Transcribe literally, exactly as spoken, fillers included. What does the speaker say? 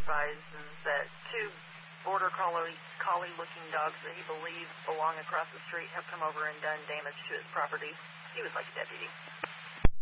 advises that two border collie, collie-looking dogs that he believes belong across the street have come over and done damage to his property. He was like a deputy.